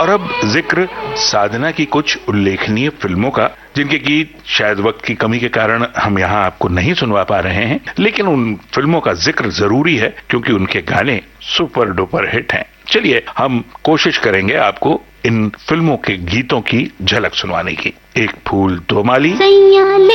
और अब जिक्र साधना की कुछ उल्लेखनीय फिल्मों का, जिनके गीत शायद वक्त की कमी के कारण हम यहाँ आपको नहीं सुनवा पा रहे हैं, लेकिन उन फिल्मों का जिक्र जरूरी है क्योंकि उनके गाने सुपर डुपर हिट हैं। चलिए हम कोशिश करेंगे आपको इन फिल्मों के गीतों की झलक सुनवाने की। एक फूल दो माली,